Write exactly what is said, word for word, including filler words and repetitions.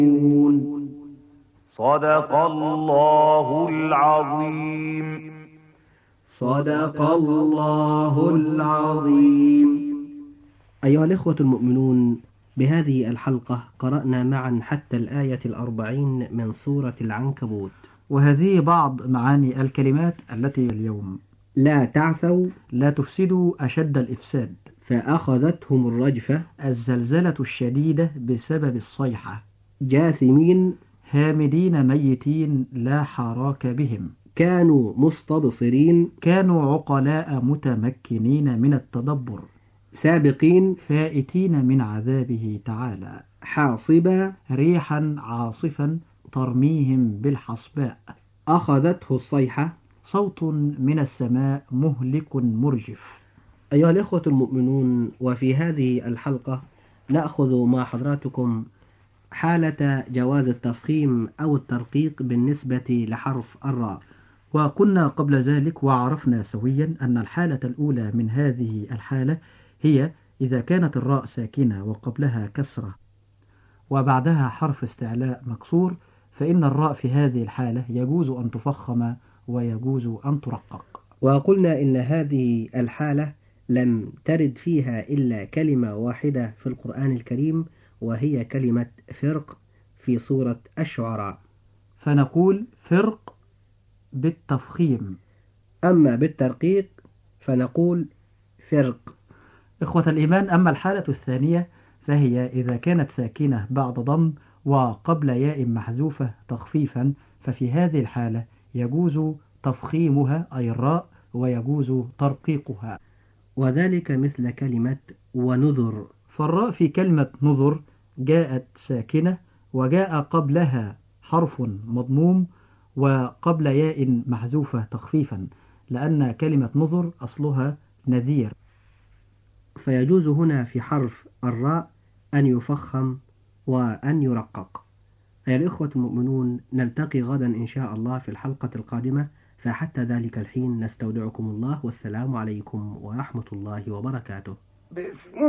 صدق الله العظيم. صدق الله العظيم. أيها الإخوة المؤمنون، بهذه الحلقة قرأنا معا حتى الآية الأربعين من سورة العنكبوت، وهذه بعض معاني الكلمات التي اليوم: لا تعثوا، لا تفسدوا أشد الإفساد، فأخذتهم الرجفة، الزلزلة الشديدة بسبب الصيحة، جاثمين، هامدين ميتين لا حراك بهم، كانوا مستبصرين، كانوا عقلاء متمكنين من التدبر، سابقين، فائتين من عذابه تعالى، حاصبا، ريحا عاصفا ترميهم بالحصباء، أخذته الصيحة، صوت من السماء مهلك مرجف. أيها الإخوة المؤمنون، وفي هذه الحلقة نأخذ مع حضراتكم حالة جواز التفخيم أو الترقيق بالنسبة لحرف الراء. وقلنا قبل ذلك وعرفنا سويا أن الحالة الأولى من هذه الحالة هي إذا كانت الراء ساكنة وقبلها كسرة وبعدها حرف استعلاء مكسور، فإن الراء في هذه الحالة يجوز أن تفخم ويجوز أن ترقق. وقلنا إن هذه الحالة لم ترد فيها إلا كلمة واحدة في القرآن الكريم، وهي كلمة فرق في سورة الشعراء، فنقول فرق بالتفخيم. أما بالترقيق فنقول فرق. إخوة الإيمان، أما الحالة الثانية فهي إذا كانت ساكنة بعد ضم وقبل ياء محذوفة تخفيفا، ففي هذه الحالة يجوز تفخيمها أي الراء ويجوز ترقيقها، وذلك مثل كلمة ونذر. فالراء في كلمة نذر جاءت ساكنة وجاء قبلها حرف مضموم وقبل ياء محذوفة تخفيفا، لأن كلمة نذر أصلها نذير، فيجوز هنا في حرف الراء أن يفخم وأن يرقق. أيها الإخوة المؤمنون، نلتقي غدا إن شاء الله في الحلقة القادمة، فحتى ذلك الحين نستودعكم الله، والسلام عليكم ورحمة الله وبركاته. بسم